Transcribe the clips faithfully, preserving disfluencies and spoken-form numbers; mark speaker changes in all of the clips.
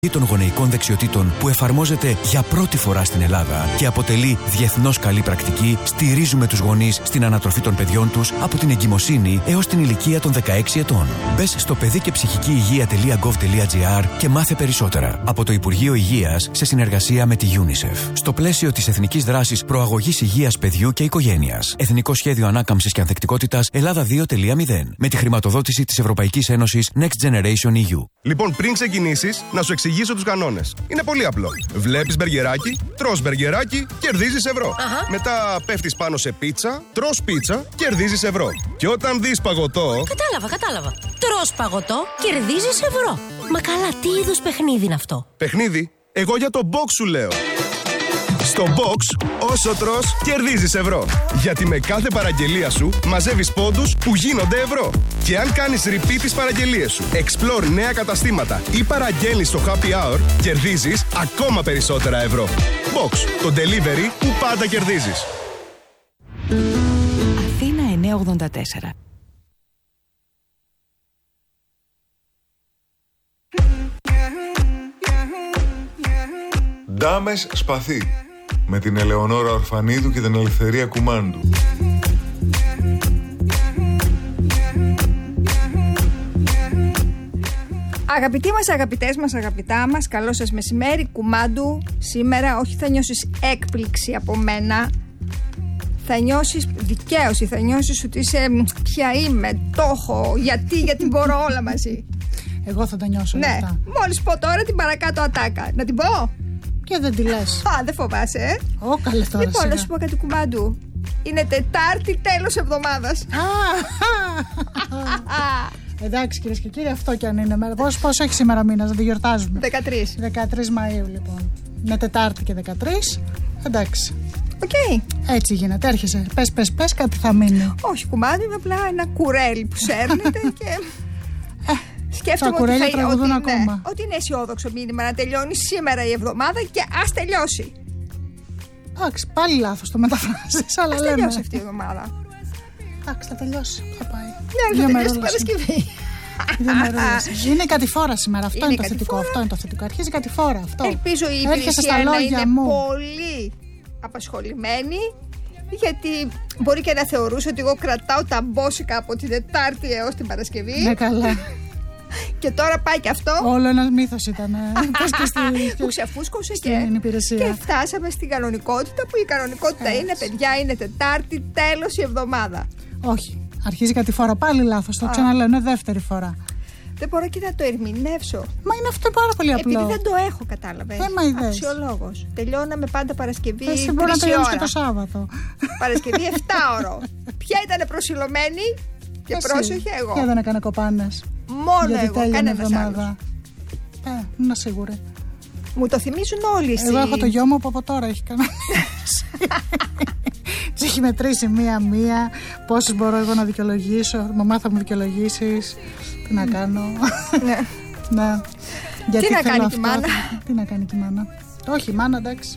Speaker 1: των γονεϊκών δεξιοτήτων που εφαρμόζεται για πρώτη φορά στην Ελλάδα και αποτελεί διεθνώς καλή πρακτική, στηρίζουμε τους γονείς στην ανατροφή των παιδιών τους από την εγκυμοσύνη έως την ηλικία των δεκαέξι ετών. Μπες στο παιδί και ψυχική υγεία τελεία γκοβ τελεία τζι άρ και μάθε περισσότερα από το Υπουργείο Υγείας σε συνεργασία με τη UNICEF. Στο πλαίσιο της Εθνικής Δράσης Προαγωγής Υγείας Παιδιού και Οικογένειας. Εθνικό Σχέδιο Ανάκαμψης και Ανθεκτικότητας Ελλάδα δύο τελεία μηδέν. Με τη χρηματοδότηση της Ευρωπαϊκής Ένωσης Next Generation ι γιου.
Speaker 2: Λοιπόν, πριν ξεκινήσεις, να σου εξηγήσω τους κανόνες. Είναι πολύ απλό. Βλέπεις μπεργκεράκι, τρως μπεργκεράκι, κερδίζεις ευρώ.
Speaker 3: Αχα.
Speaker 2: Μετά πέφτεις πάνω σε πίτσα, τρως πίτσα, κερδίζεις ευρώ. Και όταν δεις παγωτό.
Speaker 3: Κατάλαβα, κατάλαβα. Τρως παγωτό, κερδίζεις ευρώ. Μα καλά, τι είδους παιχνίδι είναι αυτό?
Speaker 2: Παιχνίδι, εγώ για το box σου λέω. Στο box, όσο τρως, κερδίζεις ευρώ. Γιατί με κάθε παραγγελία σου μαζεύεις πόντους που γίνονται ευρώ. Και αν κάνεις repeat τις παραγγελίες σου, explore νέα καταστήματα ή παραγγέλνεις στο happy hour, κερδίζεις ακόμα περισσότερα ευρώ. Box, το delivery που πάντα κερδίζεις.
Speaker 4: Αθήνα εννιακόσια ογδόντα τέσσερα.
Speaker 5: Ντάμες Σπαθί, με την Ελεονόρα Ορφανίδου και την Ελευθερία Κουμάντου.
Speaker 6: Αγαπητοί μας, αγαπητές μας, αγαπητά μας, καλό σας μεσημέρι. Κουμάντου, σήμερα όχι θα νιώσεις έκπληξη από μένα, θα νιώσεις δικαίωση, θα νιώσεις ότι είσαι ποια είμαι, το έχω, γιατί, γιατί μπορώ όλα μαζί.
Speaker 7: Εγώ θα τα νιώσω
Speaker 6: Ναι,
Speaker 7: αυτά.
Speaker 6: μόλις πω τώρα την παρακάτω ατάκα. Να την πω?
Speaker 7: Και δεν τη λες.
Speaker 6: Α, δεν φοβάσαι, ε.
Speaker 7: Ω, καλέ τώρα.
Speaker 6: Λοιπόν,
Speaker 7: σιγά.
Speaker 6: να σου πω κάτι, Κουμάντου. Είναι Τετάρτη, τέλος εβδομάδας.
Speaker 7: Εντάξει, κυρίες και κύριοι, αυτό κι αν είναι μέρα. Πώς, πώς έχει σήμερα μήνας, να τη γιορτάζουμε?
Speaker 6: δεκατρείς.
Speaker 7: δεκατρείς Μαΐου, λοιπόν. Με Τετάρτη και δεκατρείς. Εντάξει.
Speaker 6: Οκ. Okay.
Speaker 7: Έτσι γίνεται. Έρχεσαι. Πες, πες, πες, κάτι θα μείνει.
Speaker 6: Όχι, Κουμάντου, είναι απλά ένα κουρέλι που σέρνεται και. Σκέφτομαι
Speaker 7: τα κουρέλια
Speaker 6: ότι, θα,
Speaker 7: τραγουδούν
Speaker 6: ότι,
Speaker 7: ακόμα.
Speaker 6: Ναι, ότι είναι αισιόδοξο μήνυμα να τελειώνει σήμερα η εβδομάδα και ας τελειώσει.
Speaker 7: Εντάξει, πάλι λάθος το μεταφράζεις, αλλά
Speaker 6: Ας
Speaker 7: λέμε.
Speaker 6: τελειώσει αυτή η εβδομάδα.
Speaker 7: Εντάξει, θα τελειώσει. Θα πάει.
Speaker 6: Ναι, θα τελειώσει την Παρασκευή.
Speaker 7: Είναι κατηφόρα σήμερα. Αυτό
Speaker 6: Είναι
Speaker 7: είναι, το θετικό. Αυτό είναι το θετικό. Αρχίζει κατηφόρα αυτό.
Speaker 6: Ελπίζω η υπηρεσία να είναι μου. πολύ απασχολημένη. Γιατί μπορεί και να θεωρούσε ότι εγώ κρατάω τα μπόσικα από την Τετάρτη έως την Παρασκευή.
Speaker 7: Ναι, καλά.
Speaker 6: Και τώρα πάει και αυτό.
Speaker 7: Όλο ένας μύθος ήταν.
Speaker 6: Που ξεφούσκωσε και,
Speaker 7: και
Speaker 6: φτάσαμε στην κανονικότητα. Που η κανονικότητα Έτσι. είναι, παιδιά, είναι Τετάρτη, τέλος η εβδομάδα.
Speaker 7: Όχι. Αρχίζει κάτι φορά. Πάλι λάθος. Το ξαναλέω. Είναι δεύτερη φορά.
Speaker 6: Δεν μπορώ και να το ερμηνεύσω.
Speaker 7: Μα είναι αυτό πάρα πολύ απλό.
Speaker 6: Επειδή δεν το έχω, κατάλαβε. Αξιολόγος. Τελειώναμε πάντα Παρασκευή.
Speaker 7: Εσύ μπορεί να τελειώνεις και το Σάββατο.
Speaker 6: Παρασκευή εφτά ώρο. Ποια ήταν προσιλωμένη και Εσύ. πρόσεχε εγώ.
Speaker 7: Ποια δεν έκανε κοπάνες.
Speaker 6: Μόνο
Speaker 7: γιατί
Speaker 6: εγώ. Κανένας άλλος.
Speaker 7: Ε, είναι σίγουρη.
Speaker 6: Μου το θυμίζουν όλοι.
Speaker 7: Εγώ έχω το γιο μου που από τώρα έχει κανονίσει. Τις έχει μετρήσει μία-μία. Πόσες μπορώ εγώ να δικαιολογήσω. Μαμά, θα μου δικαιολογήσεις. Τι να κάνω.
Speaker 6: Ναι.
Speaker 7: Ναι. Γιατί
Speaker 6: τι να κάνει
Speaker 7: αυτό.
Speaker 6: η μάνα.
Speaker 7: Τι να κάνει η μάνα. Όχι, η μάνα, εντάξει.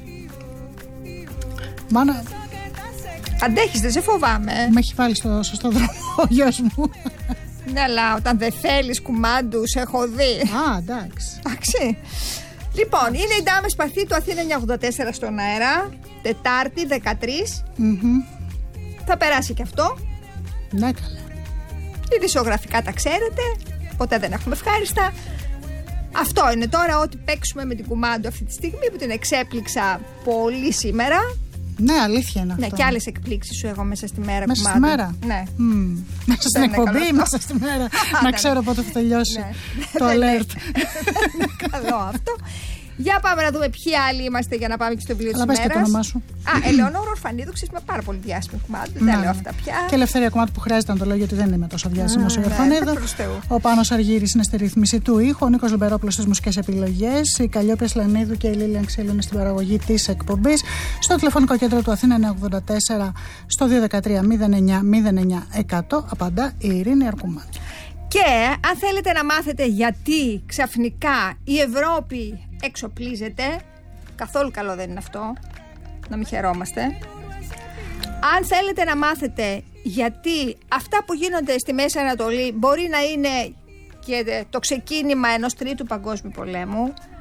Speaker 7: Μάνα.
Speaker 6: Αντέχεις, δεν σε φοβάμαι.
Speaker 7: Με έχει βάλει στο σωστό δρόμο ο γιος μου.
Speaker 6: Ναι, αλλά όταν δεν θέλεις, Κουμάντου, σε έχω δει.
Speaker 7: Α, εντάξει.
Speaker 6: Εντάξει. Λοιπόν, είναι η Ντάμες Σπαθί του Αθήνα εννιακόσια ογδόντα τέσσερα στον αέρα. Τετάρτη, δεκατρείς.
Speaker 7: Mm-hmm.
Speaker 6: Θα περάσει και αυτό.
Speaker 7: Ναι, καλά.
Speaker 6: Ειδησιογραφικά τα ξέρετε. Ποτέ δεν έχουμε ευχάριστα. Αυτό είναι τώρα ό,τι παίξουμε με την Κουμάντου αυτή τη στιγμή που την εξέπληξα πολύ σήμερα.
Speaker 7: Ναι, αλήθεια είναι αυτό.
Speaker 6: Ναι, και άλλες εκπλήξεις σου εγώ μέσα στη μέρα.
Speaker 7: Μέσα
Speaker 6: Κουμάντου.
Speaker 7: στη μέρα.
Speaker 6: Ναι.
Speaker 7: Mm. Μέσα στην εκπομπή, μέσα στη μέρα. Να ξέρω πότε θα τελειώσει
Speaker 6: ναι.
Speaker 7: το alert.
Speaker 6: Καλό αυτό. Για πάμε να δούμε ποιοι άλλοι είμαστε για να πάμε και στο βιβλίο της ημέρας.
Speaker 7: Αλλά πες και το όνομά σου.
Speaker 6: Α, Ελεονόρα Ορφανίδου, ξέρεις, πάρα πολύ διάσημη Κουμάντου. Δεν τα λέω αυτά πια.
Speaker 7: Και Ελευθερία Κουμάντου που χρειάζεται να το λέω γιατί δεν είμαι τόσο διάσημος ο Ορφανίδου. Ο Πάνος Αργύρης είναι στη ρύθμιση του ήχου. Ο Νίκος Λιμπερόπουλος στις μουσικές επιλογές. Η Καλλιόπη Ασλανίδου και η Λίλια Ξύλου είναι στην παραγωγή της εκπομπής. Στο τηλεφωνικό κέντρο του Αθήνα εννιακόσια ογδόντα τέσσερα στο δύο ένα τρία μηδέν εννιά μηδέν εννιά εκατό απαντά η Ειρήνη Αρκουμάνη.
Speaker 6: Και αν θέλετε να μάθετε γιατί ξαφνικά η Ευρώπη εξοπλίζεται, καθόλου καλό δεν είναι αυτό, να μην χαιρόμαστε. Αν θέλετε να μάθετε γιατί αυτά που γίνονται στη Μέση Ανατολή μπορεί να είναι και το ξεκίνημα ενός τρίτου παγκόσμιου πολέμου,